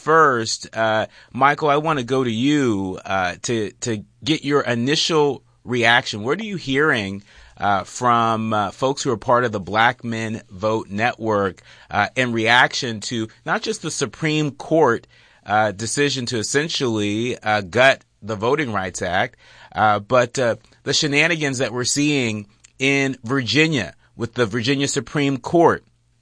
first. Michael, I want to go to you to get your initial reaction. What are you hearing from folks who are part of the Black Men Vote Network in reaction to not just the Supreme Court decision to essentially gut the Voting Rights Act, but the shenanigans that we're seeing in Virginia with the Virginia Supreme Court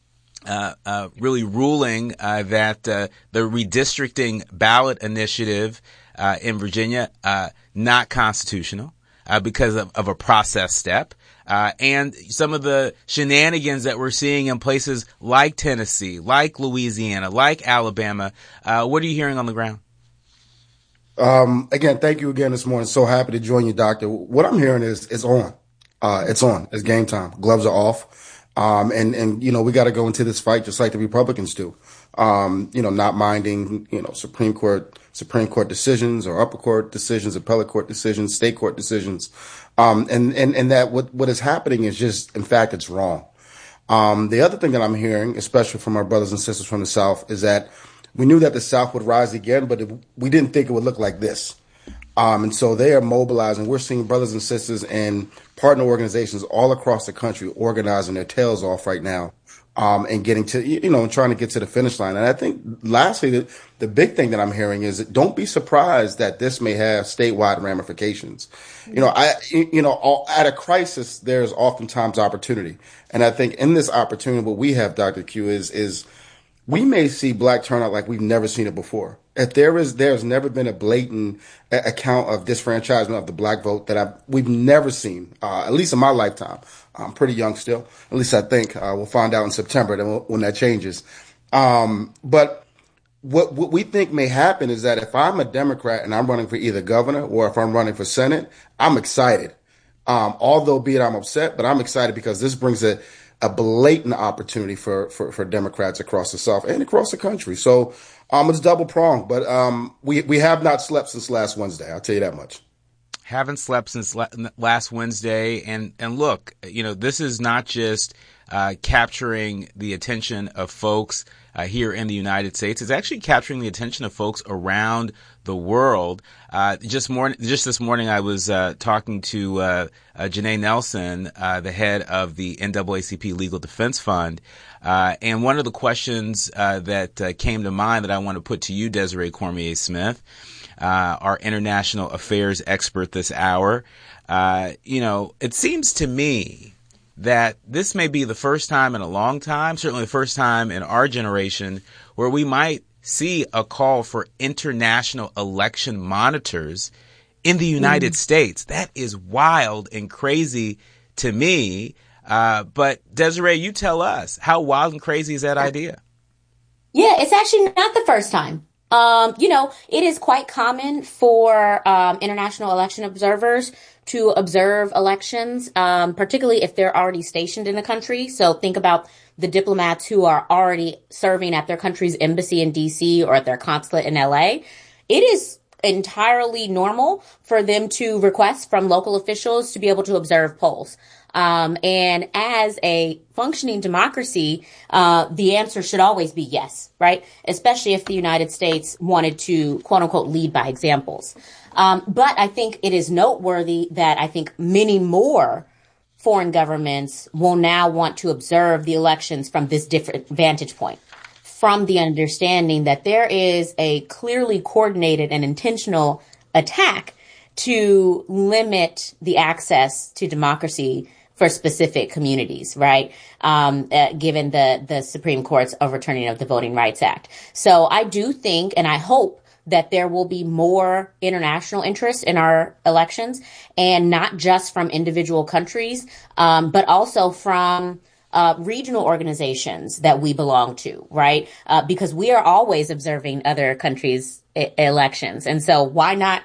really ruling that the redistricting ballot initiative in Virginia not constitutional because of a process step, and some of the shenanigans that we're seeing in places like Tennessee, like Louisiana, like Alabama. What are you hearing on the ground? Again, thank you again this morning. So happy to join you, Doctor. What I'm hearing is it's on. It's on. It's game time. Gloves are off. And you know, we got to go into this fight just like the Republicans do. You know, not minding, you know, Supreme Court decisions or upper court decisions, appellate court decisions, state court decisions. And that what is happening is just, in fact, it's wrong. The other thing that I'm hearing, especially from our brothers and sisters from the South, is that we knew that the South would rise again, but we didn't think it would look like this. And so they are mobilizing. We're seeing brothers and sisters and partner organizations all across the country organizing their tails off right now, and getting to, you know, trying to get to the finish line. And I think lastly, the big thing that I'm hearing is that don't be surprised that this may have statewide ramifications. You know, at a crisis, there's oftentimes opportunity. And I think in this opportunity, what we have, Dr. Q, is we may see Black turnout like we've never seen it before. If there's never been a blatant account of disfranchisement of the Black vote that we've never seen, at least in my lifetime. I'm pretty young still. At least I think. We'll find out in September when that changes. But what we think may happen is that if I'm a Democrat and I'm running for either governor or if I'm running for Senate, I'm excited. Although be it I'm upset, but I'm excited because this brings a blatant opportunity for Democrats across the South and across the country. So it's double pronged, but we have not slept since last Wednesday. I'll tell you that much. Haven't slept since last Wednesday. And look, you know, this is not just capturing the attention of folks here in the United States. It's actually capturing the attention of folks around the world. Just this morning, I was talking to Janae Nelson, the head of the NAACP Legal Defense Fund. And one of the questions that came to mind that I want to put to you, Desiree Cormier-Smith, our international affairs expert this hour. You know, it seems to me that this may be the first time in a long time, certainly the first time in our generation, where we might see a call for international election monitors in the United States. That is wild and crazy to me. But Desiree, you tell us, how wild and crazy is that idea? Yeah, it's actually not the first time. You know, it is quite common for international election observers to observe elections, particularly if they're already stationed in the country. So think about the diplomats who are already serving at their country's embassy in D.C. or at their consulate in L.A. It is entirely normal for them to request from local officials to be able to observe polls. And as a functioning democracy, the answer should always be yes, right? Especially if the United States wanted to, quote unquote, lead by examples. But I think it is noteworthy that I think many more foreign governments will now want to observe the elections from this different vantage point, from the understanding that there is a clearly coordinated and intentional attack to limit the access to democracy for specific communities, right? Given the Supreme Court's overturning of the Voting Rights Act. So I do think, and I hope, that there will be more international interest in our elections, and not just from individual countries, but also from regional organizations that we belong to, right? Because we are always observing other countries' elections. And so why not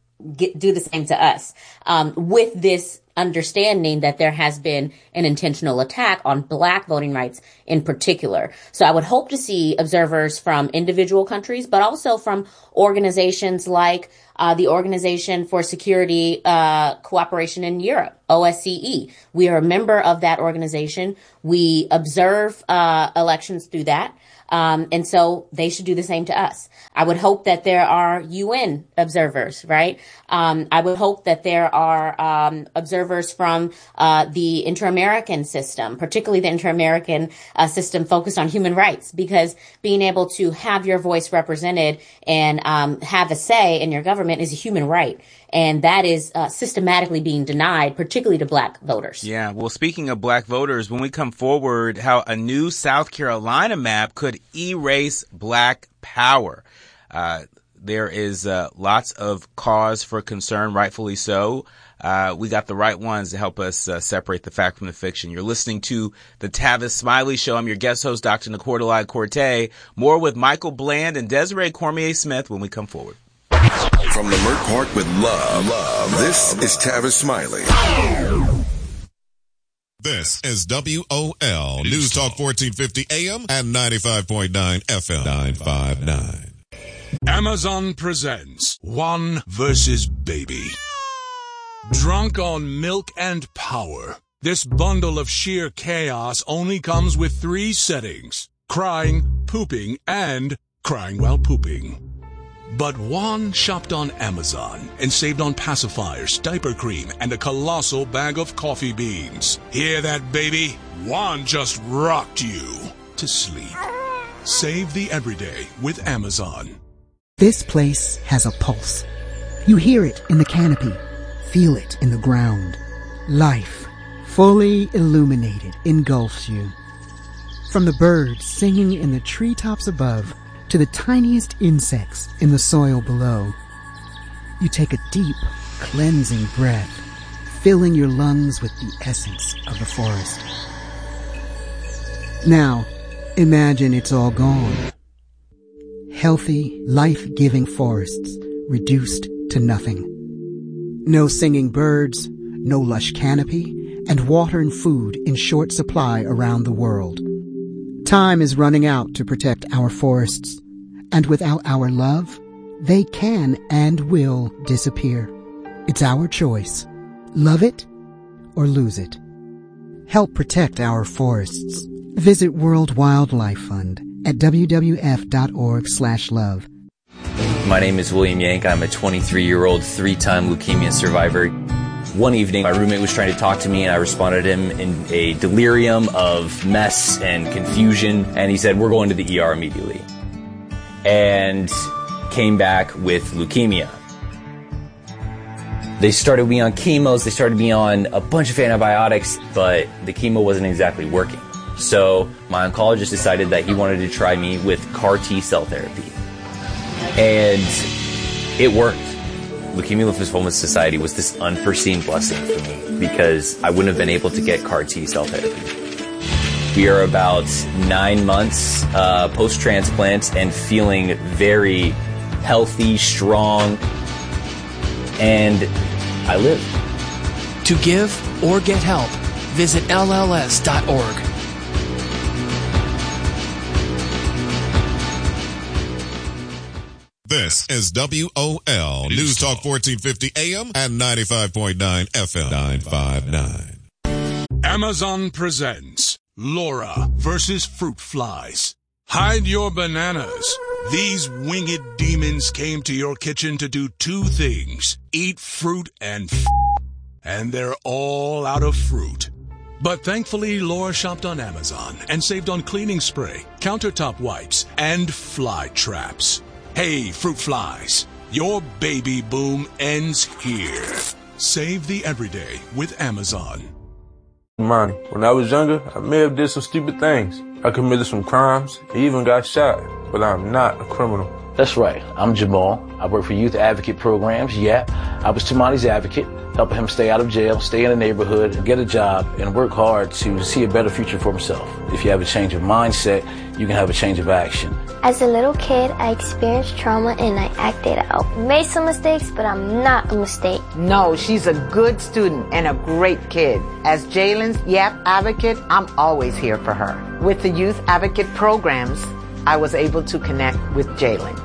do the same to us, with this understanding that there has been an intentional attack on Black voting rights in particular. So I would hope to see observers from individual countries, but also from organizations like the Organization for Security Cooperation in Europe, OSCE. We are a member of that organization. We observe elections through that. And so they should do the same to us. I would hope that there are UN observers, right? I would hope that there are observers from the Inter-American system, particularly the Inter-American system focused on human rights, because being able to have your voice represented and have a say in your government is a human right. And that is systematically being denied, particularly to black voters. Yeah. Well, speaking of black voters, when we come forward, how a new South Carolina map could erase black power. There is lots of cause for concern, rightfully so. We got the right ones to help us separate the fact from the fiction. You're listening to the Tavis Smiley Show. I'm your guest host, Dr. Nicordelai Corte. More with Michael Bland and Desiree Cormier-Smith when we come forward. From Leimert Park with love, this is Tavis Smiley. This is WOL News Talk 1450 AM and 95.9 FM 959. Amazon presents One versus Baby. Drunk on milk and power, this bundle of sheer chaos only comes with 3 settings: crying, pooping, and crying while pooping. But Juan shopped on Amazon and saved on pacifiers, diaper cream, and a colossal bag of coffee beans. Hear that, baby? Juan just rocked you to sleep. Save the everyday with Amazon. This place has a pulse. You hear it in the canopy, feel it in the ground. Life, fully illuminated, engulfs you. From the birds singing in the treetops above to the tiniest insects in the soil below, you take a deep, cleansing breath, filling your lungs with the essence of the forest. Now, imagine it's all gone. Healthy, life-giving forests reduced to nothing. No singing birds, no lush canopy, and water and food in short supply around the world. Time is running out to protect our forests, and without our love, they can and will disappear. It's our choice. Love it or lose it. Help protect our forests. Visit World Wildlife Fund at wwf.org/love. My name is William Yank. I'm a 23-year-old 3-time leukemia survivor. One evening, my roommate was trying to talk to me, and I responded to him in a delirium of mess and confusion, and he said, "We're going to the ER immediately." And came back with leukemia. They started me on chemos, they started me on a bunch of antibiotics, but the chemo wasn't exactly working. So my oncologist decided that he wanted to try me with CAR T-cell therapy. And it worked. Leukemia Lymphoma Society was this unforeseen blessing for me because I wouldn't have been able to get CAR T-cell therapy. We are about 9 months post-transplant and feeling very healthy, strong, and I live. To give or get help, visit LLS.org. This is WOL News Talk 1450 AM and 95.9 FM 959. Amazon presents Laura versus Fruit Flies. Hide your bananas. These winged demons came to your kitchen to do 2 things: eat fruit and they're all out of fruit. But thankfully, Laura shopped on Amazon and saved on cleaning spray, countertop wipes, and fly traps. Hey, fruit flies, your baby boom ends here. Save the everyday with Amazon. Money. When I was younger, I may have did some stupid things. I committed some crimes, even got shot, but I'm not a criminal. That's right. I'm Jamal. I work for youth advocate programs. Yeah, I was Tamani's advocate, helping him stay out of jail, stay in the neighborhood, get a job, and work hard to see a better future for himself. If you have a change of mindset, you can have a change of action. As a little kid, I experienced trauma and I acted out. Made some mistakes, but I'm not a mistake. No, she's a good student and a great kid. As Jalen's YAP advocate, I'm always here for her. With the youth advocate programs, I was able to connect with Jalen.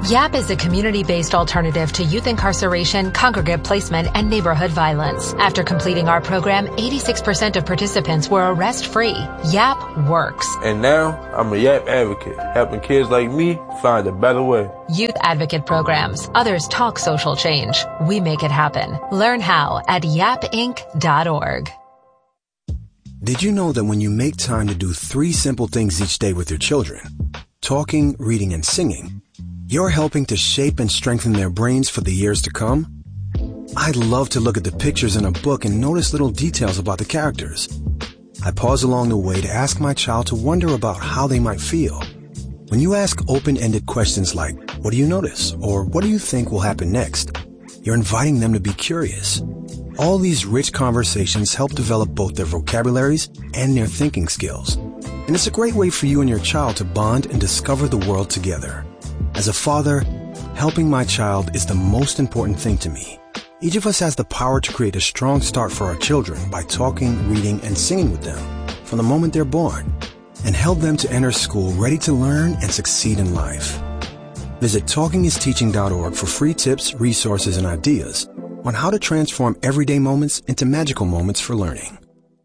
YAP is a community-based alternative to youth incarceration, congregate placement, and neighborhood violence. After completing our program, 86% of participants were arrest-free. YAP works. And now, I'm a YAP advocate, helping kids like me find a better way. Youth Advocate Programs. Others talk social change. We make it happen. Learn how at yapinc.org. Did you know that when you make time to do 3 simple things each day with your children, talking, reading, and singing, you're helping to shape and strengthen their brains for the years to come? I love to look at the pictures in a book and notice little details about the characters. I pause along the way to ask my child to wonder about how they might feel. When you ask open-ended questions like, what do you notice? Or what do you think will happen next? You're inviting them to be curious. All these rich conversations help develop both their vocabularies and their thinking skills. And it's a great way for you and your child to bond and discover the world together. As a father, helping my child is the most important thing to me. Each of us has the power to create a strong start for our children by talking, reading, and singing with them from the moment they're born, and help them to enter school ready to learn and succeed in life. Visit talkingisteaching.org for free tips, resources, and ideas on how to transform everyday moments into magical moments for learning.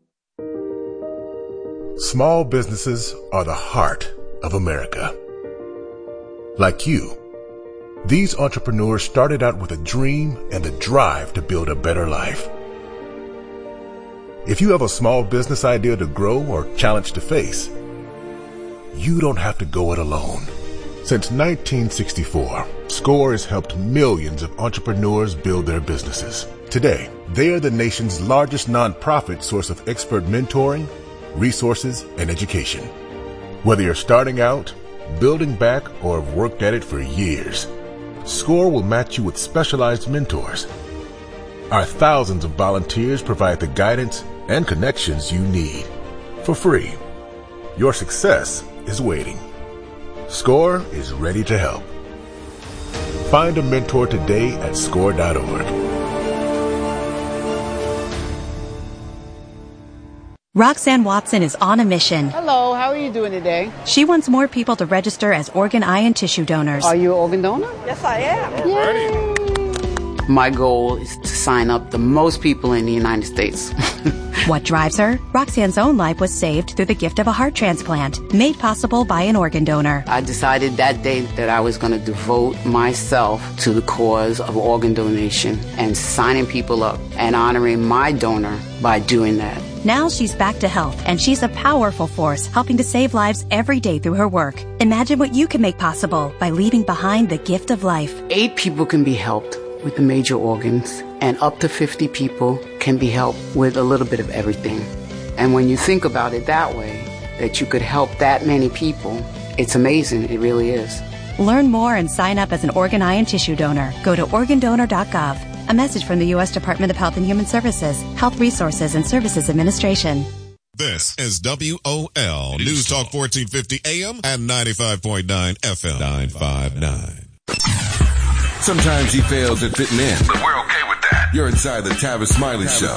Small businesses are the heart of America. Like you, these entrepreneurs started out with a dream and the drive to build a better life. If you have a small business idea to grow or challenge to face, you don't have to go it alone. Since 1964, SCORE has helped millions of entrepreneurs build their businesses. Today, they are the nation's largest nonprofit source of expert mentoring, resources, and education. Whether you're starting out, building back, or have worked at it for years, SCORE will match you with specialized mentors. Our thousands of volunteers provide the guidance and connections you need for free. Your success is waiting. SCORE is ready to help. Find a mentor today at SCORE.org. Roxanne Watson is on a mission. Hello, how are you doing today? She wants more people to register as organ, eye, and tissue donors. Are you an organ donor? Yes, I am. Yay. My goal is to sign up the most people in the United States. What drives her? Roxanne's own life was saved through the gift of a heart transplant, made possible by an organ donor. I decided that day that I was going to devote myself to the cause of organ donation and signing people up and honoring my donor by doing that. Now she's back to health, and she's a powerful force helping to save lives every day through her work. Imagine what you can make possible by leaving behind the gift of life. 8 people can be helped with the major organs, and up to 50 people can be helped with a little bit of everything. And when you think about it that way, that you could help that many people, it's amazing. It really is. Learn more and sign up as an organ, eye, and tissue donor. Go to organdonor.gov. A message from the U.S. Department of Health and Human Services, Health Resources and Services Administration. This is WOL News Talk 1450 AM and 95.9 FM 959. Sometimes he fails at fitting in, but we're okay with that. You're inside the Tavis Smiley Show.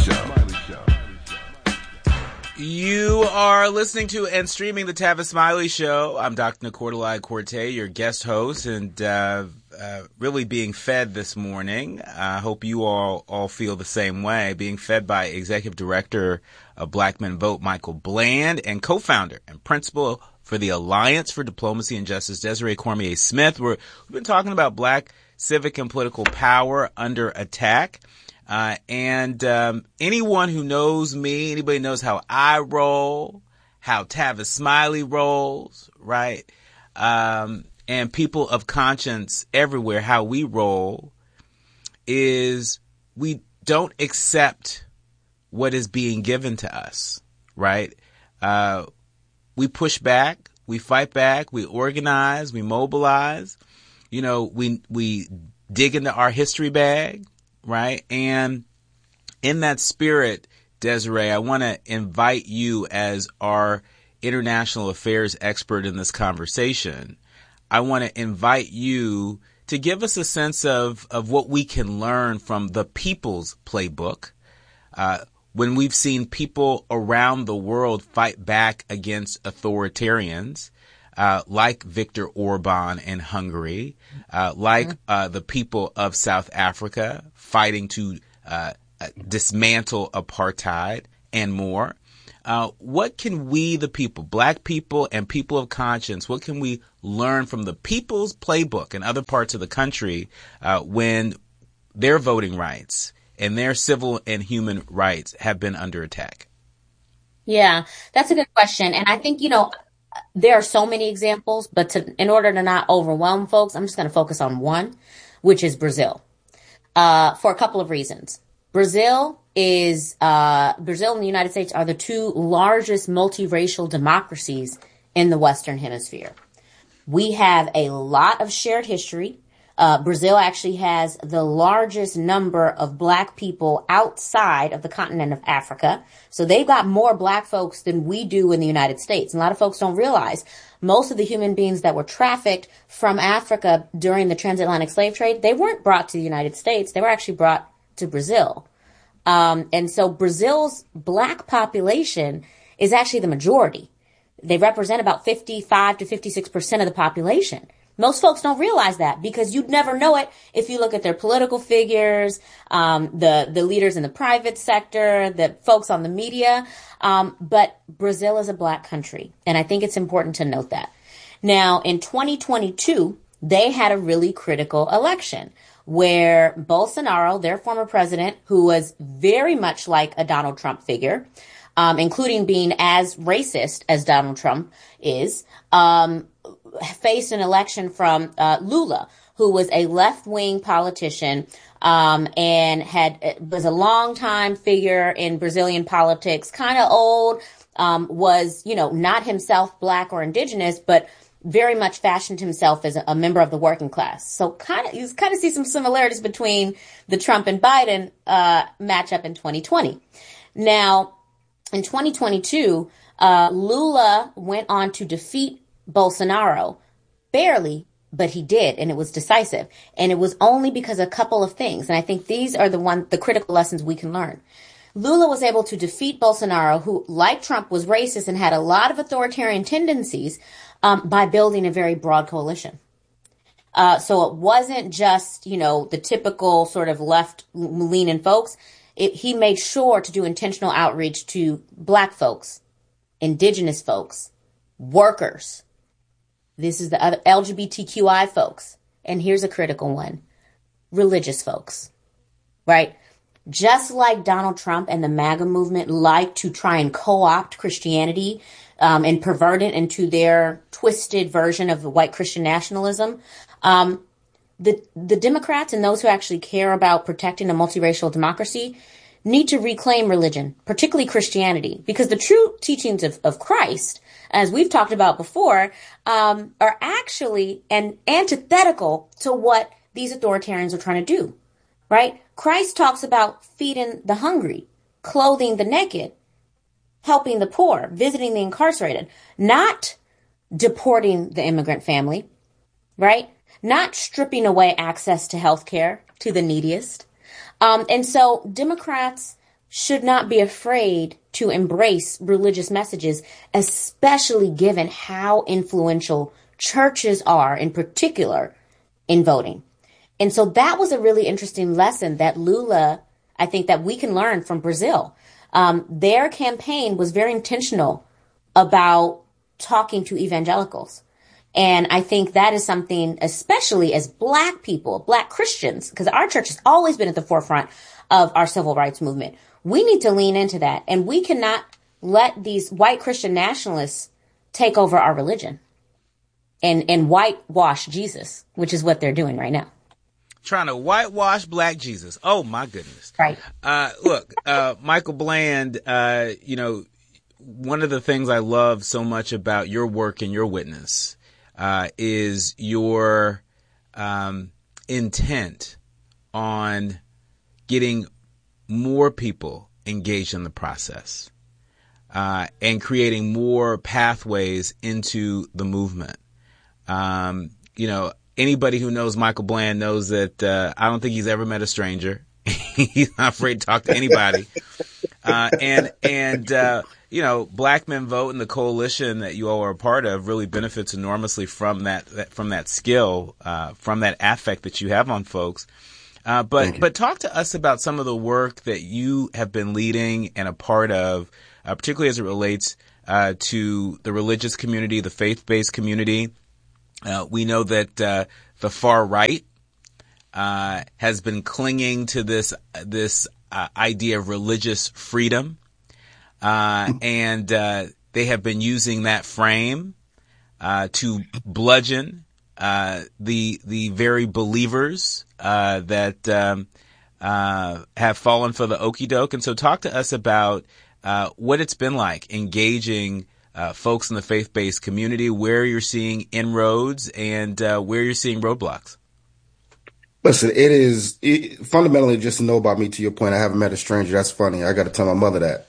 You are listening to and streaming the Tavis Smiley Show. I'm Dr. Nicordelai Corte, your guest host, and really being fed this morning. I hope you all feel the same way. Being fed by Executive Director of Black Men Vote, Michael Bland, and co-founder and principal for the Alliance for Diplomacy and Justice, Desiree Cormier Smith. We've been talking about black civic and political power under attack. And anyone who knows me, anybody knows how I roll, how Tavis Smiley rolls, right? And people of conscience everywhere, how we roll is we don't accept what is being given to us, right? We push back, we fight back, we organize, we mobilize, we dig into our history bag, right? And in that spirit, Desiree, I want to invite you as our international affairs expert in this conversation. I want to invite you to give us a sense of what we can learn from the People's Playbook. When we've seen people around the world fight back against authoritarians, like Viktor Orban in Hungary, like the people of South Africa fighting to dismantle apartheid and more. What can we, the people, black people and people of conscience, what can we learn from the People's Playbook in other parts of the country when their voting rights and their civil and human rights have been under attack? Yeah, that's a good question. And I think, there are so many examples, but in order to not overwhelm folks, I'm just going to focus on one, which is Brazil, for a couple of reasons. Brazil and the United States are the two largest multiracial democracies in the Western Hemisphere. We have a lot of shared history. Brazil actually has the largest number of black people outside of the continent of Africa. So they've got more black folks than we do in the United States. And a lot of folks don't realize most of the human beings that were trafficked from Africa during the transatlantic slave trade, they weren't brought to the United States. They were actually brought to Brazil. And so Brazil's black population is actually the majority. They represent about 55 to 56% of the population. Most folks don't realize that because you'd never know it if you look at their political figures, the leaders in the private sector, the folks on the media. But Brazil is a black country, and I think it's important to note that. Now, in 2022, they had a really critical election where Bolsonaro, their former president, who was very much like a Donald Trump figure, including being as racist as Donald Trump is, faced an election from Lula, who was a left-wing politician and was a long-time figure in Brazilian politics, kind of old, was, not himself black or indigenous, but very much fashioned himself as a member of the working class. So you kind of see some similarities between the Trump and Biden matchup in 2020. Now, in 2022, Lula went on to defeat Bolsonaro, barely, but he did, and it was decisive. And it was only because of a couple of things. And I think these are the critical lessons we can learn. Lula was able to defeat Bolsonaro, who, like Trump, was racist and had a lot of authoritarian tendencies, by building a very broad coalition. So it wasn't just, the typical sort of left-leaning folks. He made sure to do intentional outreach to black folks, indigenous folks, workers. This is the other LGBTQI folks. And here's a critical one. Religious folks, right? Just like Donald Trump and the MAGA movement like to try and co-opt Christianity and pervert it into their twisted version of the white Christian nationalism, the Democrats and those who actually care about protecting a multiracial democracy need to reclaim religion, particularly Christianity, because the true teachings of Christ, as we've talked about before, are actually antithetical to what these authoritarians are trying to do, right? Christ talks about feeding the hungry, clothing the naked, helping the poor, visiting the incarcerated, not deporting the immigrant family, right? Not stripping away access to health care to the neediest. And so Democrats should not be afraid to embrace religious messages, especially given how influential churches are, in particular, in voting. And so that was a really interesting lesson that Lula, I think, that we can learn from Brazil. Their campaign was very intentional about talking to evangelicals. And I think that is something, especially as black people, black Christians, because our church has always been at the forefront of our civil rights movement. We need to lean into that. And we cannot let these white Christian nationalists take over our religion and whitewash Jesus, which is what they're doing right now. Trying to whitewash black Jesus. Oh, my goodness. Right. Look, Michael Bland, one of the things I love so much about your work and your witness is your intent on getting more people engaged in the process and creating more pathways into the movement. Anybody who knows Michael Bland knows that I don't think he's ever met a stranger. He's not afraid to talk to anybody. Black Men Vote and the coalition that you all are a part of really benefits enormously from that skill, from that affect that you have on folks. But talk to us about some of the work that you have been leading and a part of, particularly as it relates to the religious community, the faith-based community. We know that the far right has been clinging to this idea of religious freedom, and they have been using that frame to bludgeon the very believers that have fallen for the okie doke. And so talk to us about what it's been like engaging folks in the faith-based community, where you're seeing inroads and where you're seeing roadblocks. Listen, it is fundamentally, just to know about me, to your point, I haven't met a stranger. That's funny. I got to tell my mother that.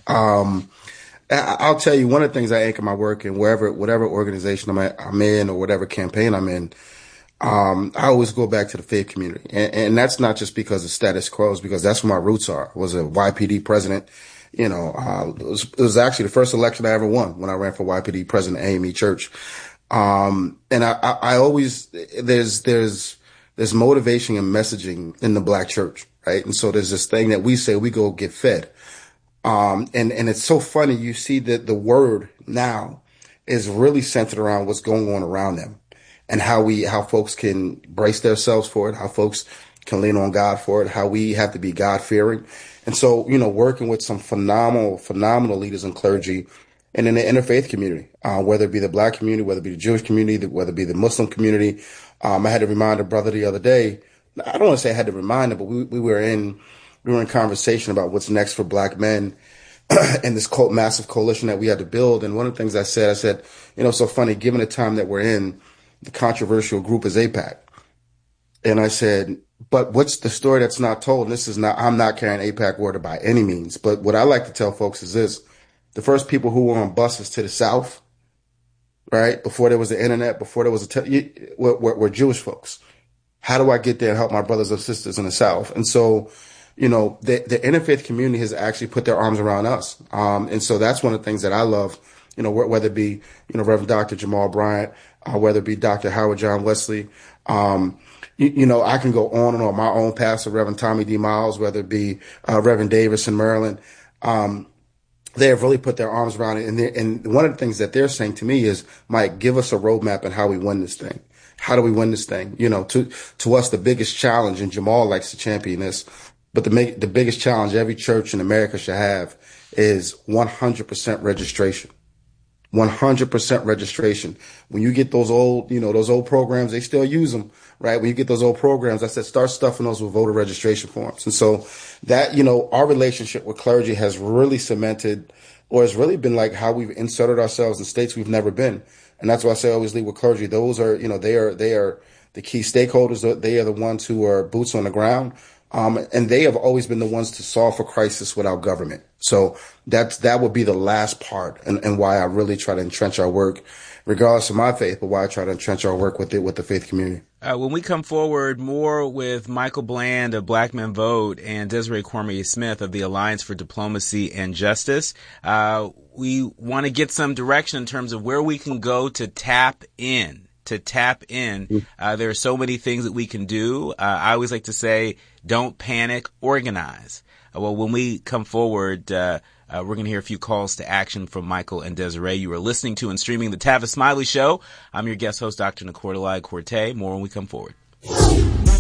I'll tell you, one of the things I anchor my work in, whatever organization I'm in or whatever campaign I'm in, I always go back to the faith community. And that's not just because of status quo, it's because that's where my roots are. I was a YPD president. It was actually the first election I ever won when I ran for YPD president at AME Church. And I always, there's motivation and messaging in the Black church, right? And so there's this thing that we say, we go get fed. And it's so funny. You see that the word now is really centered around what's going on around them and how folks can brace themselves for it, how folks can lean on God for it, how we have to be God-fearing. And so, working with some phenomenal leaders in clergy and in the interfaith community, whether it be the Black community, whether it be the Jewish community, whether it be the Muslim community. I had to remind a brother the other day. I don't want to say I had to remind him, but we were in conversation about what's next for Black men and this massive coalition that we had to build. And one of the things I said, so funny, given the time that we're in, the controversial group is AIPAC. And I said, but what's the story that's not told? And I'm not carrying AIPAC water by any means. But what I like to tell folks is this: the first people who were on buses to the South, right, before there was the internet, before there was were Jewish folks. How do I get there and help my brothers and sisters in the South? And so, the interfaith community has actually put their arms around us. And so that's one of the things that I love, whether it be, Reverend Dr. Jamal Bryant, whether it be Dr. Howard John Wesley. I can go on and on. My own pastor, Reverend Tommy D. Miles, whether it be Reverend Davis in Maryland. They have really put their arms around it. And one of the things that they're saying to me is, Mike, give us a roadmap on how we win this thing. How do we win this thing? To us, the biggest challenge, and Jamal likes to champion this, but the biggest challenge every church in America should have is 100% registration. 100% registration. When you get those old programs, they still use them, right? When you get those old programs, I said, start stuffing those with voter registration forms. And so that, our relationship with clergy has really cemented, or has really been like how we've inserted ourselves in states we've never been. And that's why I say I always lead with clergy. Those are, they are the key stakeholders. They are the ones who are boots on the ground. And they have always been the ones to solve for crisis without government. So that would be the last part, and why I really try to entrench our work, regardless of my faith, but why I try to entrench our work with the faith community. When we come forward more with Michael Bland of Black Men Vote and Desiree Cormier-Smith of the Alliance for Diplomacy and Justice, we want to get some direction in terms of where we can go to tap in. There are so many things that we can do. I always like to say, don't panic, organize. Well, when we come forward, we're going to hear a few calls to action from Michael and Desiree. You are listening to and streaming The Tavis Smiley Show. I'm your guest host, Dr. Nicordelai Corte. More when we come forward.